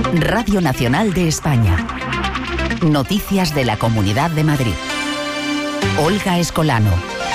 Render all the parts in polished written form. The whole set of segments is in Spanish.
Radio Nacional de España. Noticias de la Comunidad de Madrid. Olga Escolano.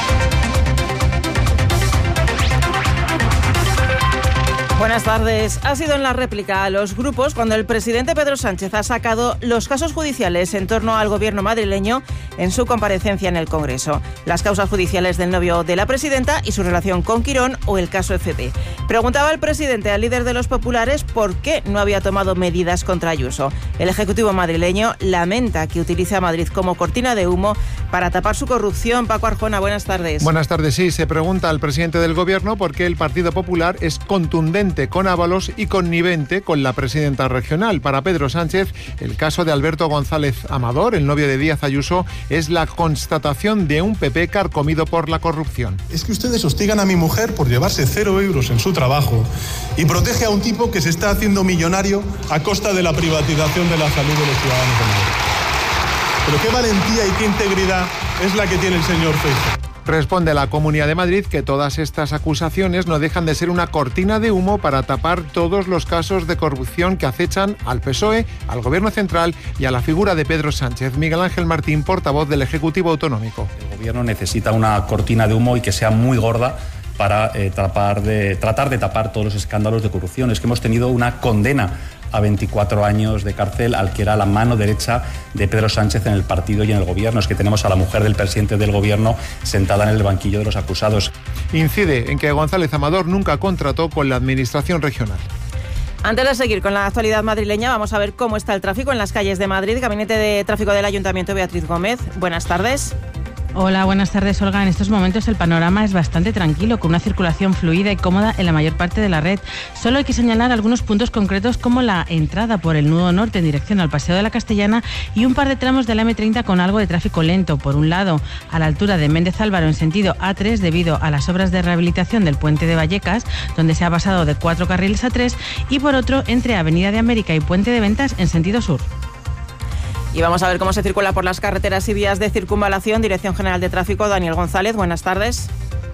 Buenas tardes. Ha sido en la réplica a los grupos cuando el presidente Pedro Sánchez ha sacado los casos judiciales en torno al gobierno madrileño en su comparecencia en el Congreso. Las causas judiciales del novio de la presidenta y su relación con Quirón o el caso FP. Preguntaba el presidente al líder de los populares por qué no había tomado medidas contra Ayuso. El Ejecutivo madrileño lamenta que utilice a Madrid como cortina de humo para tapar su corrupción. Paco Arjona, buenas tardes. Buenas tardes, sí. Se pregunta al presidente del gobierno por qué el Partido Popular es contundente con Ábalos y connivente con la presidenta regional. Para Pedro Sánchez, el caso de Alberto González Amador, el novio de Díaz Ayuso, es la constatación de un PP carcomido por la corrupción. Es que ustedes hostigan a mi mujer por llevarse 0 euros en su trabajo y protege a un tipo que se está haciendo millonario a costa de la privatización de la salud de los ciudadanos de Madrid. Pero qué valentía y qué integridad es la que tiene el señor Feijóo. Responde la Comunidad de Madrid que todas estas acusaciones no dejan de ser una cortina de humo para tapar todos los casos de corrupción que acechan al PSOE, al Gobierno central y a la figura de Pedro Sánchez. Miguel Ángel Martín, portavoz del Ejecutivo Autonómico. El Gobierno necesita una cortina de humo y que sea muy gorda para tratar de tapar todos los escándalos de corrupción. Es que hemos tenido una condena a 24 años de cárcel al que era la mano derecha de Pedro Sánchez en el partido y en el gobierno. Es que tenemos a la mujer del presidente del gobierno sentada en el banquillo de los acusados. Incide en que González Amador nunca contrató con la administración regional. Antes de seguir con la actualidad madrileña, vamos a ver cómo está el tráfico en las calles de Madrid. Gabinete de Tráfico del Ayuntamiento, Beatriz Gómez. Buenas tardes. Hola, buenas tardes, Olga. En estos momentos el panorama es bastante tranquilo, con una circulación fluida y cómoda en la mayor parte de la red. Solo hay que señalar algunos puntos concretos como la entrada por el nudo norte en dirección al Paseo de la Castellana y un par de tramos de la M30 con algo de tráfico lento. Por un lado, a la altura de Méndez Álvaro en sentido A3 debido a las obras de rehabilitación del puente de Vallecas, donde se ha pasado de 4 carriles a 3, y por otro entre Avenida de América y Puente de Ventas en sentido sur. Y vamos a ver cómo se circula por las carreteras y vías de circunvalación. Dirección General de Tráfico, Daniel González, buenas tardes.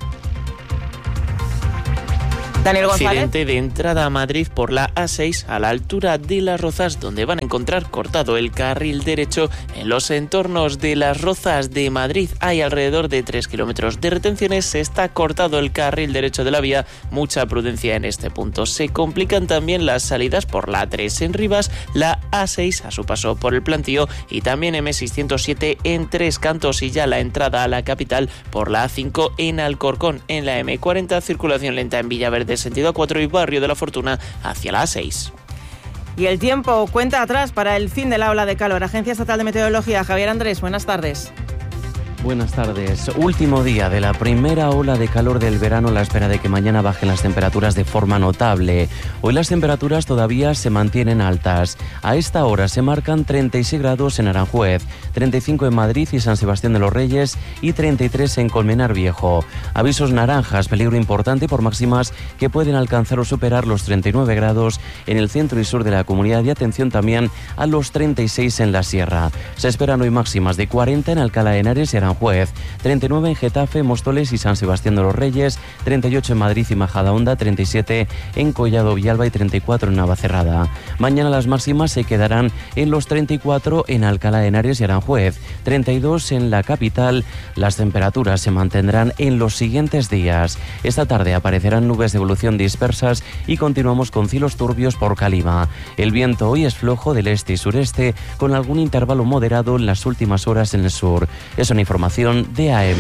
Daniel González. Accidente de entrada a Madrid por la A6 a la altura de Las Rozas, donde van a encontrar cortado el carril derecho. En los entornos de Las Rozas de Madrid hay alrededor de 3 kilómetros de retenciones. Se está cortado el carril derecho de la vía. Mucha prudencia en este punto. Se complican también las salidas por la A3 en Rivas, la A6 a su paso por el Plantío y también M607 en Tres Cantos, y ya la entrada a la capital por la A5 en Alcorcón. En la M40 circulación lenta en Villaverde sentido A4 y Barrio de la Fortuna hacia la A6. Y el tiempo cuenta atrás para el fin de la ola de calor. Agencia Estatal de Meteorología, Javier Andrés, buenas tardes. Buenas tardes. Último día de la primera ola de calor del verano, a la espera de que mañana bajen las temperaturas de forma notable. Hoy las temperaturas todavía se mantienen altas. A esta hora se marcan 36 grados en Aranjuez, 35 en Madrid y San Sebastián de los Reyes y 33 en Colmenar Viejo. Avisos naranjas, peligro importante por máximas que pueden alcanzar o superar los 39 grados en el centro y sur de la comunidad, y atención también a los 36 en la sierra. Se esperan hoy máximas de 40 en Alcalá de Henares y Aranjuez, 39 en Getafe, Móstoles y San Sebastián de los Reyes, 38 en Madrid y Majadahonda, 37 en Collado Villalba y 34 en Navacerrada. Mañana las máximas se quedarán en los 34 en Alcalá de Henares y Aranjuez, 32 en la capital. Las temperaturas se mantendrán en los siguientes días. Esta tarde aparecerán nubes de evolución dispersas y continuamos con cielos turbios por Calima. El viento hoy es flojo del este y sureste, con algún intervalo moderado en las últimas horas en el sur. Es una información de AM.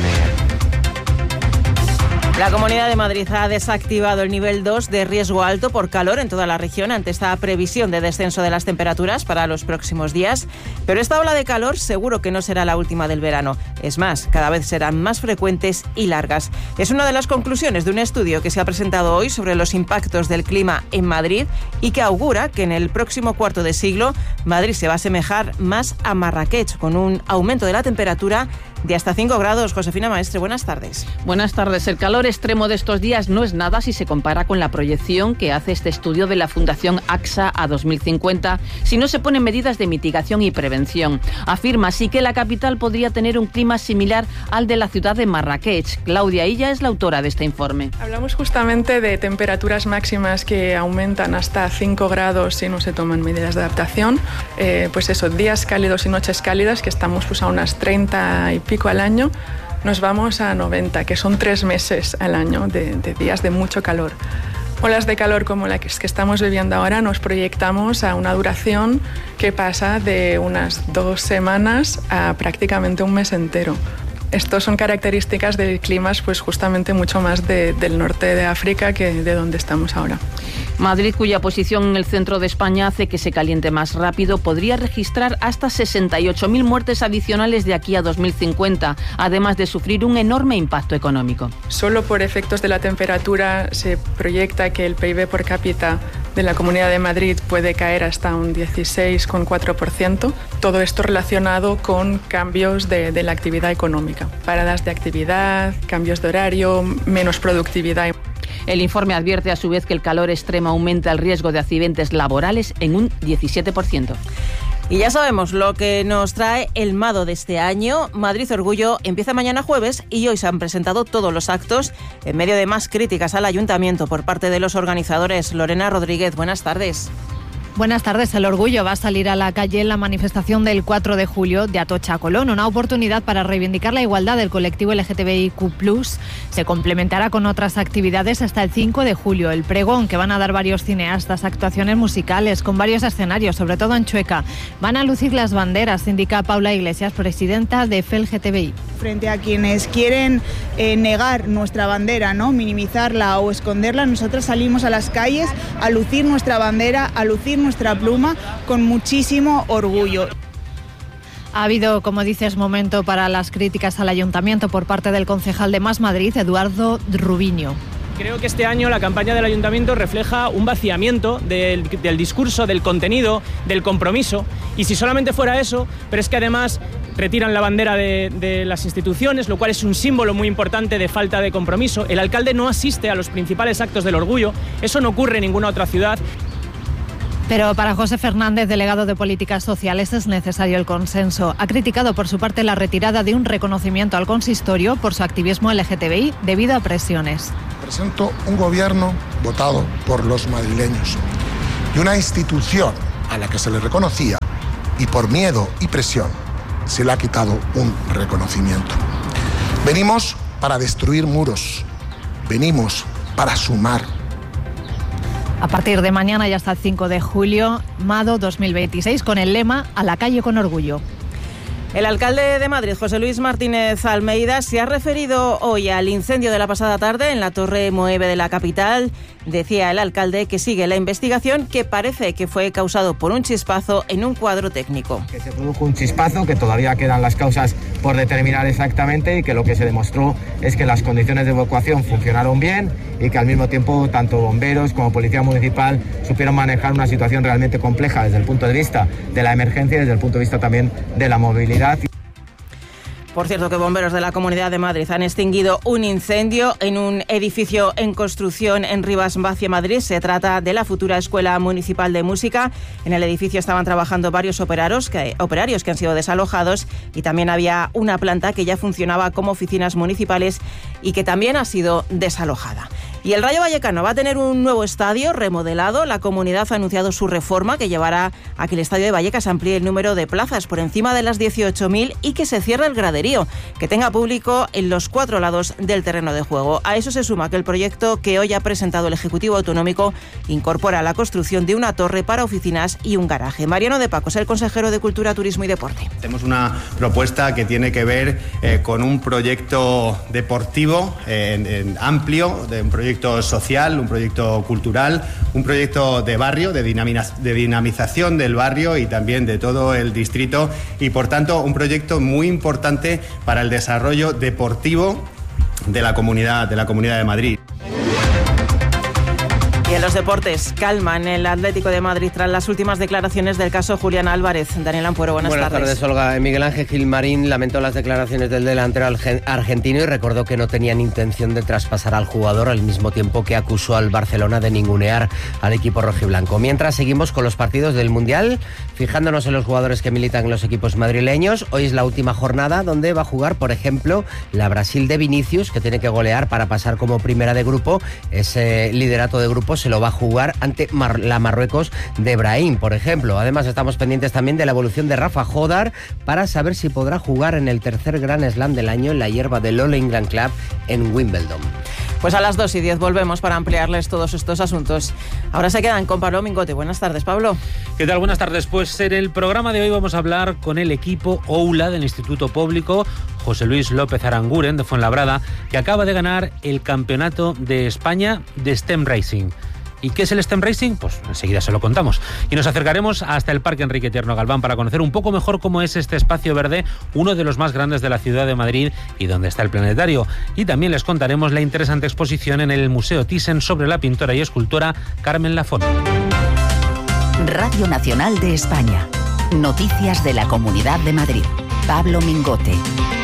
La Comunidad de Madrid ha desactivado el nivel 2 de riesgo alto por calor en toda la región ante esta previsión de descenso de las temperaturas para los próximos días. Pero esta ola de calor seguro que no será la última del verano. Es más, cada vez serán más frecuentes y largas. Es una de las conclusiones de un estudio que se ha presentado hoy sobre los impactos del clima en Madrid y que augura que en el próximo cuarto de siglo Madrid se va a asemejar más a Marrakech, con un aumento de la temperatura de hasta 5 grados. Josefina Maestre, buenas tardes. Buenas tardes. El calor extremo de estos días no es nada si se compara con la proyección que hace este estudio de la Fundación AXA a 2050 si no se ponen medidas de mitigación y prevención. Afirma así que la capital podría tener un clima similar al de la ciudad de Marrakech. Claudia Illa es la autora de este informe. Hablamos justamente de temperaturas máximas que aumentan hasta 5 grados si no se toman medidas de adaptación. Días cálidos y noches cálidas, que estamos a unas 30 y pico al año, nos vamos a 90, que son 3 meses al año de días de mucho calor. Olas de calor como la que estamos viviendo ahora nos proyectamos a una duración que pasa de unas 2 semanas a prácticamente un mes entero. Estos son características de climas justamente mucho más del norte de África que de donde estamos ahora. Madrid, cuya posición en el centro de España hace que se caliente más rápido, podría registrar hasta 68.000 muertes adicionales de aquí a 2050, además de sufrir un enorme impacto económico. Solo por efectos de la temperatura se proyecta que el PIB por cápita de la Comunidad de Madrid puede caer hasta un 16,4%. Todo esto relacionado con cambios de la actividad económica. Paradas de actividad, cambios de horario, menos productividad. El informe advierte a su vez que el calor extremo aumenta el riesgo de accidentes laborales en un 17%. Y ya sabemos lo que nos trae el MADO de este año. Madrid Orgullo empieza mañana jueves y hoy se han presentado todos los actos en medio de más críticas al ayuntamiento por parte de los organizadores. Lorena Rodríguez, buenas tardes. Buenas tardes. El Orgullo va a salir a la calle en la manifestación del 4 de julio de Atocha a Colón, una oportunidad para reivindicar la igualdad del colectivo LGTBIQ+. Se complementará con otras actividades hasta el 5 de julio. El pregón, que van a dar varios cineastas, actuaciones musicales con varios escenarios, sobre todo en Chueca. Van a lucir las banderas, indica Paula Iglesias, presidenta de FELGTBI. Frente a quienes quieren negar nuestra bandera, ¿no?, minimizarla o esconderla, nosotros salimos a las calles a lucir nuestra bandera, a lucir nuestra pluma con muchísimo orgullo. Ha habido, como dices, momento para las críticas al ayuntamiento por parte del concejal de Más Madrid, Eduardo Rubiño. Creo que este año la campaña del ayuntamiento refleja un vaciamiento del discurso, del contenido, del compromiso. Y si solamente fuera eso, pero es que además retiran la bandera de las instituciones, lo cual es un símbolo muy importante de falta de compromiso. El alcalde no asiste a los principales actos del orgullo. Eso no ocurre en ninguna otra ciudad. Pero para José Fernández, delegado de Políticas Sociales, es necesario el consenso. Ha criticado por su parte la retirada de un reconocimiento al consistorio por su activismo LGTBI debido a presiones. Presento un gobierno votado por los madrileños y una institución a la que se le reconocía y por miedo y presión se le ha quitado un reconocimiento. Venimos para destruir muros, venimos para sumar. A partir de mañana y hasta el 5 de julio, MADO 2026, con el lema "A la calle con orgullo". El alcalde de Madrid, José Luis Martínez Almeida, se ha referido hoy al incendio de la pasada tarde en la Torre Moeve de la capital. Decía el alcalde que sigue la investigación, que parece que fue causado por un chispazo en un cuadro técnico. Que se produjo un chispazo, que todavía quedan las causas por determinar exactamente y que lo que se demostró es que las condiciones de evacuación funcionaron bien y que al mismo tiempo tanto bomberos como policía municipal supieron manejar una situación realmente compleja desde el punto de vista de la emergencia y desde el punto de vista también de la movilidad. Por cierto, que bomberos de la Comunidad de Madrid han extinguido un incendio en un edificio en construcción en Rivas-Vacia, Madrid. Se trata de la futura Escuela Municipal de Música. En el edificio estaban trabajando varios operarios que han sido desalojados, y también había una planta que ya funcionaba como oficinas municipales y que también ha sido desalojada. Y el Rayo Vallecano va a tener un nuevo estadio remodelado. La comunidad ha anunciado su reforma, que llevará a que el estadio de Vallecas amplíe el número de plazas por encima de las 18.000 y que se cierre el graderío, que tenga público en los 4 lados del terreno de juego. A eso se suma que el proyecto que hoy ha presentado el Ejecutivo Autonómico incorpora la construcción de una torre para oficinas y un garaje. Mariano de Paco es el consejero de Cultura, Turismo y Deporte. Tenemos una propuesta que tiene que ver con un proyecto deportivo amplio, de un proyecto social, un proyecto cultural, un proyecto de barrio, de dinamización del barrio y también de todo el distrito, y por tanto un proyecto muy importante para el desarrollo deportivo de la Comunidad de Madrid. Y en los deportes, calma en el Atlético de Madrid tras las últimas declaraciones del caso Julián Álvarez. Daniel Ampuero, buenas tardes. Buenas tardes, Olga. Miguel Ángel Gilmarín lamentó las declaraciones del delantero argentino y recordó que no tenían intención de traspasar al jugador, al mismo tiempo que acusó al Barcelona de ningunear al equipo rojiblanco. Mientras seguimos con los partidos del Mundial, fijándonos en los jugadores que militan en los equipos madrileños. Hoy es la última jornada donde va a jugar, por ejemplo, la Brasil de Vinicius, que tiene que golear para pasar como primera de grupo. Ese liderato de grupo se lo va a jugar ante la Marruecos de Brahim, por ejemplo. Además, estamos pendientes también de la evolución de Rafa Jodar para saber si podrá jugar en el tercer Grand Slam del año en la hierba del All England Club en Wimbledon. Pues a las 2:10 volvemos para ampliarles todos estos asuntos. Ahora se quedan con Pablo Mingote. Buenas tardes, Pablo. ¿Qué tal? Buenas tardes. Pues en el programa de hoy vamos a hablar con el equipo OULA del Instituto Público José Luis López Aranguren de Fuenlabrada, que acaba de ganar el Campeonato de España de STEM Racing. ¿Y qué es el STEM Racing? Pues enseguida se lo contamos. Y nos acercaremos hasta el Parque Enrique Tierno Galván para conocer un poco mejor cómo es este espacio verde, uno de los más grandes de la ciudad de Madrid y donde está el planetario. Y también les contaremos la interesante exposición en el Museo Thyssen sobre la pintora y escultora Carmen Lafont. Radio Nacional de España. Noticias de la Comunidad de Madrid. Pablo Mingote.